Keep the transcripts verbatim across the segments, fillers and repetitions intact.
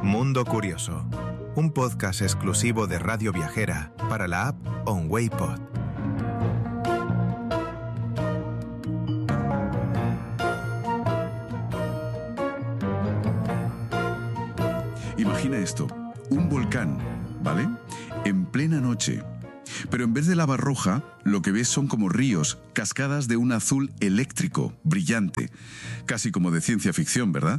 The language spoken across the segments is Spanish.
Mundo Curioso, un podcast exclusivo de Radio Viajera para la app OnWay Pod. Imagina esto, un volcán, ¿vale? En plena noche. Pero en vez de lava roja, lo que ves son como ríos, cascadas de un azul eléctrico, brillante. Casi como de ciencia ficción, ¿verdad?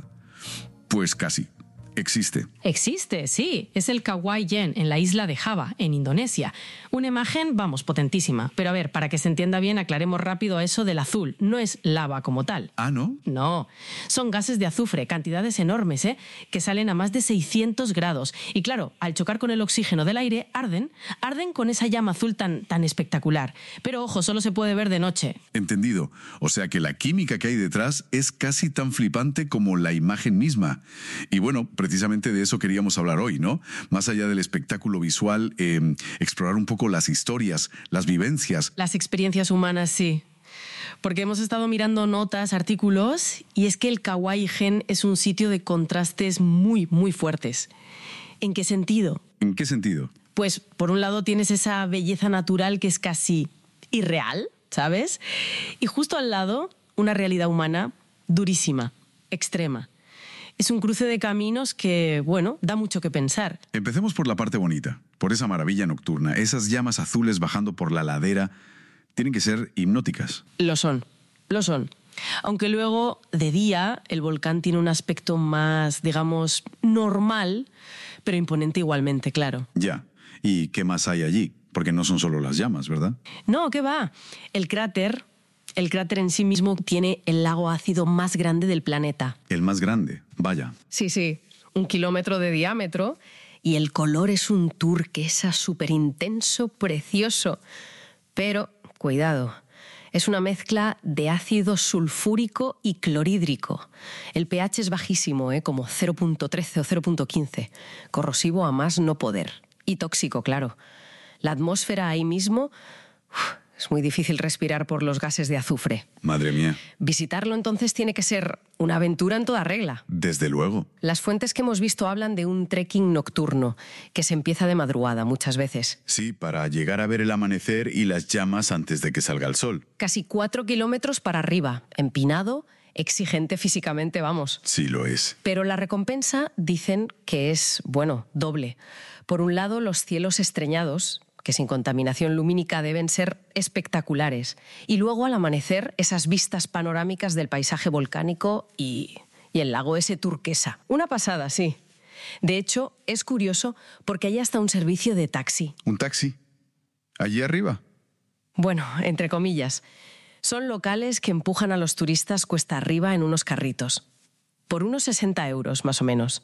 Pues casi. Existe. Existe, sí. Es el Kawai Yen, en la isla de Java, en Indonesia. Una imagen, vamos, potentísima. Pero a ver, para que se entienda bien, aclaremos rápido eso del azul. No es lava como tal. ¿Ah, no? No. Son gases de azufre, cantidades enormes, ¿eh? Que salen a más de seiscientos grados. Y claro, al chocar con el oxígeno del aire, arden. Arden con esa llama azul tan, tan espectacular. Pero ojo, solo se puede ver de noche. Entendido. O sea que la química que hay detrás es casi tan flipante como la imagen misma. Y bueno, precisamente de eso queríamos hablar hoy, ¿no? Más allá del espectáculo visual, eh, explorar un poco las historias, las vivencias. Las experiencias humanas, sí. Porque hemos estado mirando notas, artículos, y es que el Kawai Jen es un sitio de contrastes muy, muy fuertes. ¿En qué sentido? ¿En qué sentido? Pues, por un lado, tienes esa belleza natural que es casi irreal, ¿sabes? Y justo al lado, una realidad humana durísima, extrema. Es un cruce de caminos que, bueno, da mucho que pensar. Empecemos por la parte bonita, por esa maravilla nocturna. Esas llamas azules bajando por la ladera tienen que ser hipnóticas. Lo son, lo son. Aunque luego, de día, el volcán tiene un aspecto más, digamos, normal, pero imponente igualmente, claro. Ya. ¿Y qué más hay allí? Porque no son solo las llamas, ¿verdad? No, ¿qué va? El cráter... El cráter en sí mismo tiene el lago ácido más grande del planeta. El más grande, vaya. Sí, sí, un kilómetro de diámetro y el color es un turquesa súper intenso, precioso. Pero, cuidado, es una mezcla de ácido sulfúrico y clorhídrico. El pH es bajísimo, ¿eh? Como cero punto trece o cero punto quince. Corrosivo a más no poder. Y tóxico, claro. La atmósfera ahí mismo... Uf, es muy difícil respirar por los gases de azufre. Madre mía. Visitarlo entonces tiene que ser una aventura en toda regla. Desde luego. Las fuentes que hemos visto hablan de un trekking nocturno, que se empieza de madrugada muchas veces. Sí, para llegar a ver el amanecer y las llamas antes de que salga el sol. Casi cuatro kilómetros para arriba, empinado, exigente físicamente, vamos. Sí lo es. Pero la recompensa dicen que es, bueno, doble. Por un lado, los cielos estrellados, que sin contaminación lumínica deben ser espectaculares. Y luego, al amanecer, esas vistas panorámicas del paisaje volcánico y, y el lago ese turquesa. Una pasada, sí. De hecho, es curioso porque hay hasta un servicio de taxi. ¿Un taxi? ¿Allí arriba? Bueno, entre comillas. Son locales que empujan a los turistas cuesta arriba en unos carritos. Por unos sesenta euros, más o menos.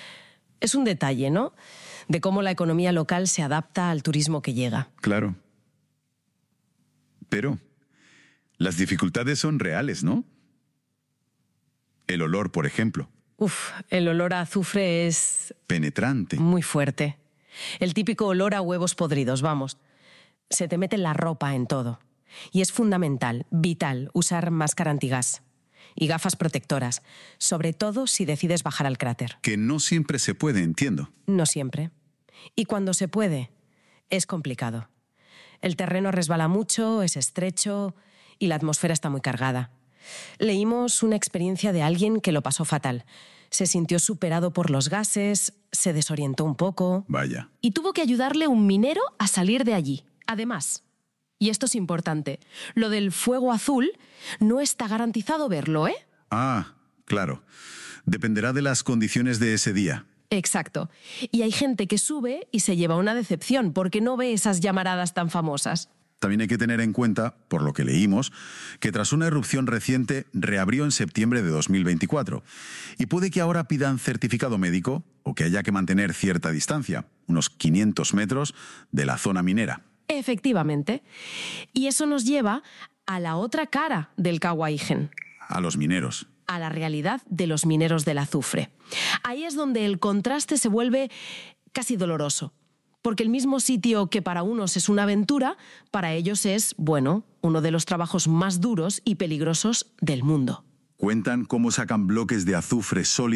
Es un detalle, ¿no?, de cómo la economía local se adapta al turismo que llega. Claro. Pero las dificultades son reales, ¿no? El olor, por ejemplo. Uf, el olor a azufre es... penetrante. Muy fuerte. El típico olor a huevos podridos, vamos. Se te mete la ropa en todo. Y es fundamental, vital, usar máscara antigas y gafas protectoras, sobre todo si decides bajar al cráter. Que no siempre se puede, entiendo. No siempre. Y cuando se puede, es complicado. El terreno resbala mucho, es estrecho y la atmósfera está muy cargada. Leímos una experiencia de alguien que lo pasó fatal. Se sintió superado por los gases, se desorientó un poco. Vaya. Y tuvo que ayudarle un minero a salir de allí. Además, y esto es importante, lo del fuego azul no está garantizado verlo, ¿eh? Ah, claro. Dependerá de las condiciones de ese día. Exacto. Y hay gente que sube y se lleva una decepción porque no ve esas llamaradas tan famosas. También hay que tener en cuenta, por lo que leímos, que tras una erupción reciente reabrió en septiembre de dos mil veinticuatro. Y puede que ahora pidan certificado médico o que haya que mantener cierta distancia, unos quinientos metros, de la zona minera. Efectivamente. Y eso nos lleva a la otra cara del Kawai Jen. A los mineros. A la realidad de los mineros del azufre. Ahí es donde el contraste se vuelve casi doloroso. Porque el mismo sitio que para unos es una aventura, para ellos es, bueno, uno de los trabajos más duros y peligrosos del mundo. Cuentan cómo sacan bloques de azufre sólido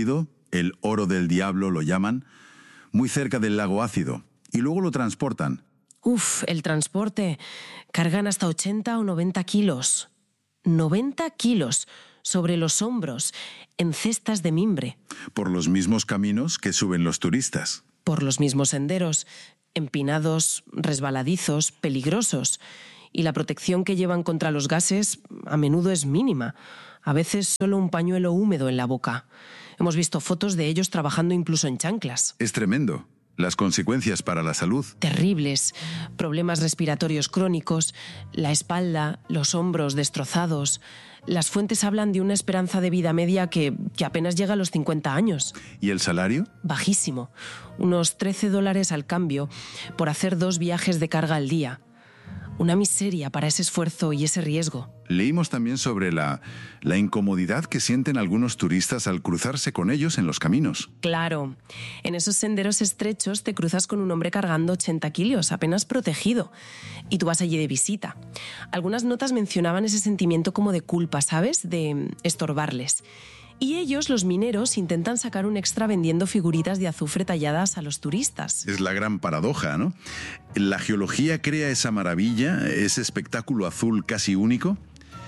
el oro del diablo lo llaman, muy cerca del lago ácido, y luego lo transportan. Uf, el transporte. Cargan hasta ochenta o noventa kilos. noventa kilos sobre los hombros, en cestas de mimbre. Por los mismos caminos que suben los turistas. Por los mismos senderos, empinados, resbaladizos, peligrosos. Y la protección que llevan contra los gases a menudo es mínima. A veces solo un pañuelo húmedo en la boca. Hemos visto fotos de ellos trabajando incluso en chanclas. Es tremendo. Las consecuencias para la salud. Terribles. Problemas respiratorios crónicos, la espalda, los hombros destrozados. Las fuentes hablan de una esperanza de vida media que, que apenas llega a los cincuenta años. ¿Y el salario? Bajísimo. Unos trece dólares al cambio por hacer dos viajes de carga al día. Una miseria para ese esfuerzo y ese riesgo. Leímos también sobre la, la incomodidad que sienten algunos turistas al cruzarse con ellos en los caminos. Claro. En esos senderos estrechos te cruzas con un hombre cargando ochenta kilos, apenas protegido. Y tú vas allí de visita. Algunas notas mencionaban ese sentimiento como de culpa, ¿sabes? De estorbarles. Y ellos, los mineros, intentan sacar un extra vendiendo figuritas de azufre talladas a los turistas. Es la gran paradoja, ¿no? La geología crea esa maravilla, ese espectáculo azul casi único,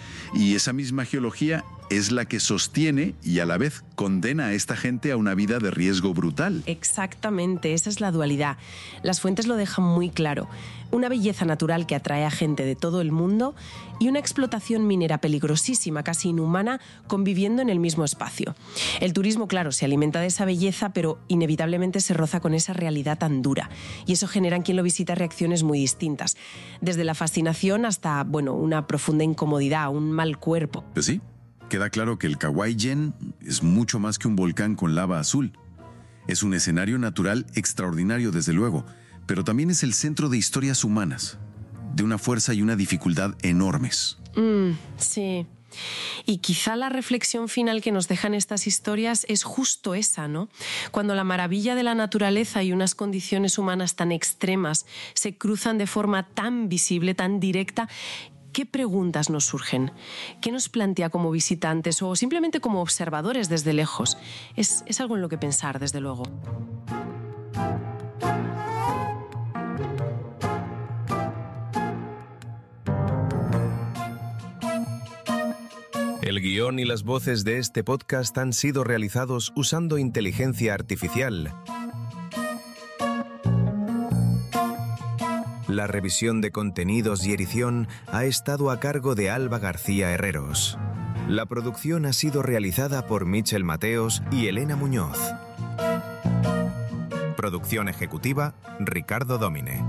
y esa misma geología es la que sostiene y a la vez condena a esta gente a una vida de riesgo brutal. Exactamente, esa es la dualidad. Las fuentes lo dejan muy claro. Una belleza natural que atrae a gente de todo el mundo y una explotación minera peligrosísima, casi inhumana, conviviendo en el mismo espacio. El turismo, claro, se alimenta de esa belleza, pero inevitablemente se roza con esa realidad tan dura. Y eso genera en quien lo visita reacciones muy distintas. Desde la fascinación hasta, bueno, una profunda incomodidad, un mal cuerpo. Pues sí. Queda claro que el Kawaii-jen es mucho más que un volcán con lava azul. Es un escenario natural extraordinario, desde luego, pero también es el centro de historias humanas, de una fuerza y una dificultad enormes. Mm, sí. Y quizá la reflexión final que nos dejan estas historias es justo esa, ¿no? Cuando la maravilla de la naturaleza y unas condiciones humanas tan extremas se cruzan de forma tan visible, tan directa, ¿qué preguntas nos surgen? ¿Qué nos plantea como visitantes o simplemente como observadores desde lejos? Es, es algo en lo que pensar, desde luego. El guión y las voces de este podcast han sido realizados usando inteligencia artificial. La revisión de contenidos y edición ha estado a cargo de Alba García Herreros. La producción ha sido realizada por Michel Mateos y Elena Muñoz. Producción ejecutiva, Ricardo Domine.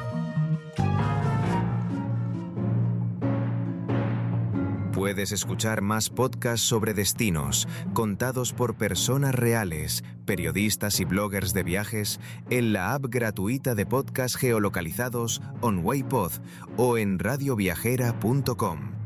Puedes escuchar más podcasts sobre destinos, contados por personas reales, periodistas y bloggers de viajes, en la app gratuita de podcasts geolocalizados OnWayPod o en radio viajera punto com.